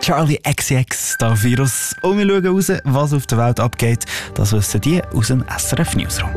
Charlie XCX, da Virus. Und wir schauen raus, was auf der Welt abgeht. Das wissen die aus dem SRF Newsroom.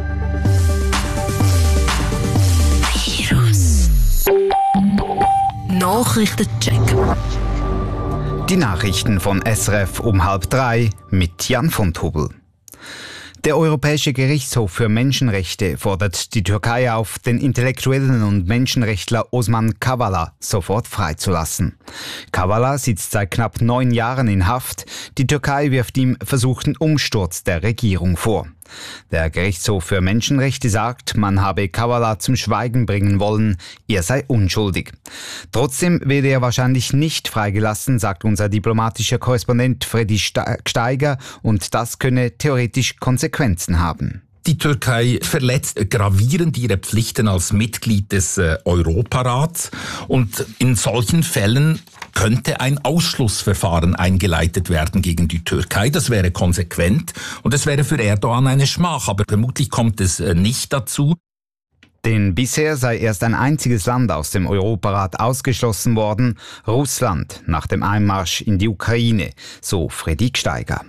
Virus. Nachrichtencheck. Die Nachrichten von SRF um 2:30 mit Jan von Tobel. Der Europäische Gerichtshof für Menschenrechte fordert die Türkei auf, den Intellektuellen und Menschenrechtler Osman Kavala sofort freizulassen. Kavala sitzt seit knapp 9 Jahren in Haft. Die Türkei wirft ihm versuchten Umsturz der Regierung vor. Der Gerichtshof für Menschenrechte sagt, man habe Kavala zum Schweigen bringen wollen, er sei unschuldig. Trotzdem werde er wahrscheinlich nicht freigelassen, sagt unser diplomatischer Korrespondent Freddy Steiger, und das könne theoretisch Konsequenzen haben. Die Türkei verletzt gravierend ihre Pflichten als Mitglied des Europarats, und in solchen Fällen könnte ein Ausschlussverfahren eingeleitet werden gegen die Türkei. Das wäre konsequent und es wäre für Erdogan eine Schmach, aber vermutlich kommt es nicht dazu. Denn bisher sei erst ein einziges Land aus dem Europarat ausgeschlossen worden, Russland, nach dem Einmarsch in die Ukraine, so Freddy Steiger.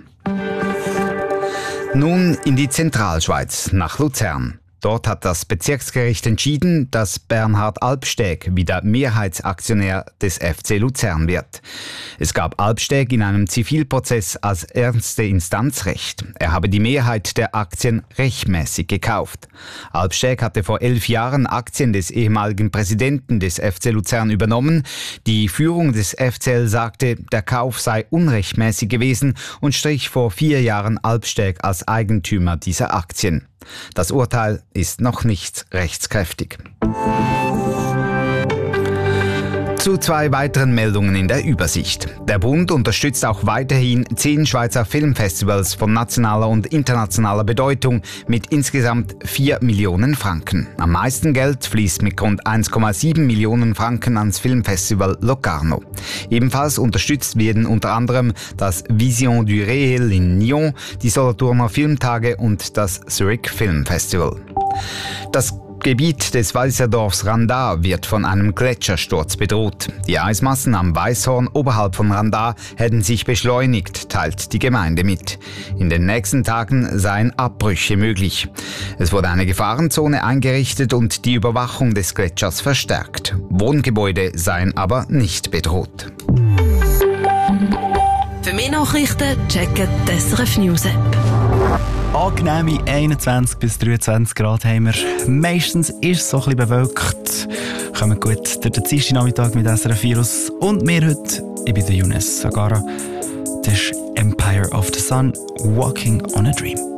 Nun in die Zentralschweiz, nach Luzern. Dort hat das Bezirksgericht entschieden, dass Bernhard Albsteg wieder Mehrheitsaktionär des FC Luzern wird. Es gab Albsteg in einem Zivilprozess als erste Instanz Recht. Er habe die Mehrheit der Aktien rechtmäßig gekauft. Albsteg hatte vor 11 Jahren Aktien des ehemaligen Präsidenten des FC Luzern übernommen. Die Führung des FCL sagte, der Kauf sei unrechtmäßig gewesen und strich vor 4 Jahren Albsteg als Eigentümer dieser Aktien. Das Urteil ist noch nicht rechtskräftig. Zu 2 weiteren Meldungen in der Übersicht. Der Bund unterstützt auch weiterhin 10 Schweizer Filmfestivals von nationaler und internationaler Bedeutung mit insgesamt 4 Millionen Franken. Am meisten Geld fließt mit rund 1,7 Millionen Franken ans Filmfestival Locarno. Ebenfalls unterstützt werden unter anderem das Vision du Réel in Nyon, die Solothurner Filmtage und das Zurich Film Festival. Das Gebiet des Walliser Dorfs Randa wird von einem Gletschersturz bedroht. Die Eismassen am Weißhorn oberhalb von Randa hätten sich beschleunigt, teilt die Gemeinde mit. In den nächsten Tagen seien Abbrüche möglich. Es wurde eine Gefahrenzone eingerichtet und die Überwachung des Gletschers verstärkt. Wohngebäude seien aber nicht bedroht. Für mehr Nachrichten checken die SRF News App. Angenehme 21 bis 23 Grad haben wir. Meistens ist es so ein bisschen bewölkt. Kommen gut durch den Dienstagnachmittag mit SRF Virus. Und wir heute, ich bin der Younes Sagara. Das ist Empire of the Sun, Walking on a Dream.